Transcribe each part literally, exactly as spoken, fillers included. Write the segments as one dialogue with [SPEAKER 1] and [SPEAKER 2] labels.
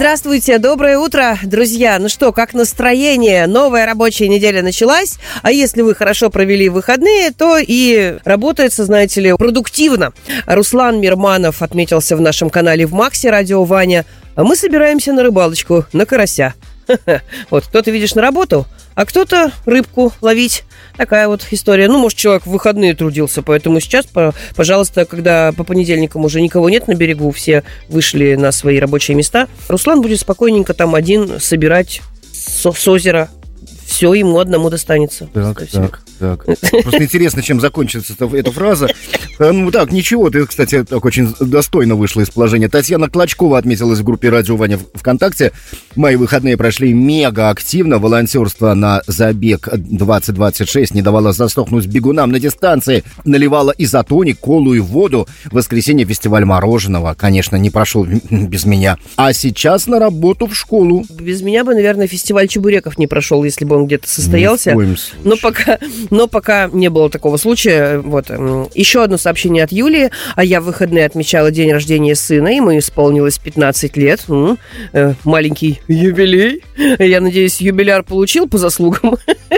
[SPEAKER 1] Здравствуйте, доброе утро, друзья. Ну что, как настроение? Новая рабочая неделя началась. А если вы хорошо провели выходные, то и работается, знаете ли, продуктивно. Руслан Мирманов отметился в нашем канале в Максе «Радио Ваня». А мы собираемся на рыбалочку, на карася. Вот, кто-то, видишь, на работу, а кто-то рыбку ловить. Такая вот история. Ну, может, человек в выходные трудился, поэтому сейчас, пожалуйста, когда по понедельникам уже никого нет на берегу, все вышли на свои рабочие места, Руслан будет спокойненько там один собирать с, с озера. Все ему одному достанется.
[SPEAKER 2] Так, так, так. Просто интересно, чем закончится эта фраза. Ну так, ничего, ты, кстати, так очень достойно вышла из положения. Татьяна Клочкова отметилась в группе «Радио Ваня» ВКонтакте. Мои выходные прошли мега активно. Волонтерство на забег двадцать двадцать шесть не давало засохнуть бегунам на дистанции. Наливала изотоник, колу и воду. В воскресенье фестиваль мороженого, конечно, не прошел без меня. А сейчас на работу в школу.
[SPEAKER 1] Без меня бы, наверное, фестиваль чебуреков не прошел, если бы он где-то состоялся. Но пока, но пока не было такого случая. Вот. Еще одно сообщение от Юлии. А я в выходные отмечала день рождения сына, ему исполнилось пятнадцать лет. М-м, э, маленький юбилей. Я надеюсь, юбиляр получил по заслугам.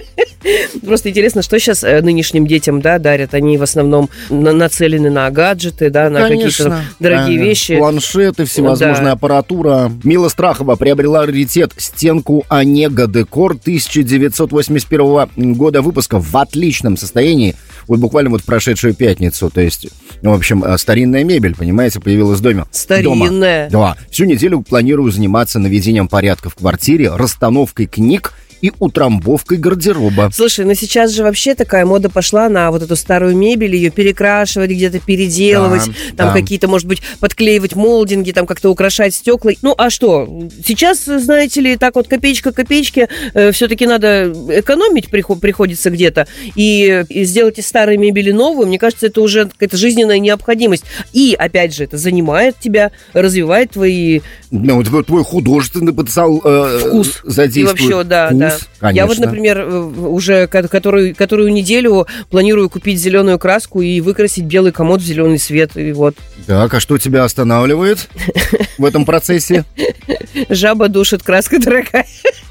[SPEAKER 1] Просто интересно, что сейчас нынешним детям, да, дарят. Они в основном на- нацелены на гаджеты, да, на
[SPEAKER 2] Конечно,
[SPEAKER 1] какие-то дорогие
[SPEAKER 2] да,
[SPEAKER 1] вещи.
[SPEAKER 2] Планшеты, всевозможная
[SPEAKER 1] Да.
[SPEAKER 2] аппаратура. Мила Страхова приобрела раритет стенку Онега Декор тысяча девятьсот восемьдесят первого года выпуска в отличном состоянии. Вот буквально вот в прошедшую пятницу. То есть, в общем, старинная мебель, понимаете, появилась в доме.
[SPEAKER 1] Старинная.
[SPEAKER 2] Дома. Да. Всю неделю планирую заниматься наведением порядка в квартире, расстановкой книг и утрамбовкой гардероба.
[SPEAKER 1] Слушай, ну сейчас же вообще такая мода пошла на вот эту старую мебель, ее перекрашивать, где-то переделывать,
[SPEAKER 2] Да,
[SPEAKER 1] там
[SPEAKER 2] да.
[SPEAKER 1] какие-то, может быть, подклеивать молдинги, там как-то украшать стекла. Ну, а что? Сейчас, знаете ли, так вот копеечка к копеечке, э, все-таки надо экономить приход- приходится где-то, и, и сделать из старой мебели новую, мне кажется, это уже какая-то жизненная необходимость. И, опять же, это занимает тебя, развивает твои...
[SPEAKER 2] Ну, вот твой художественный потенциал э,
[SPEAKER 1] Вкус.
[SPEAKER 2] задействует.
[SPEAKER 1] И вообще, да,
[SPEAKER 2] Вкус,
[SPEAKER 1] да.
[SPEAKER 2] конечно.
[SPEAKER 1] Я вот, например, уже ко- которую, которую неделю планирую купить зеленую краску и выкрасить белый комод в зеленый цвет. И вот.
[SPEAKER 2] Так, а что тебя останавливает в этом процессе?
[SPEAKER 1] Жаба душит, краска дорогая.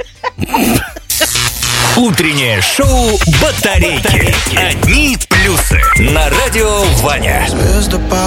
[SPEAKER 3] Утреннее шоу «Батарейки». Одни плюсы на радио Ваня.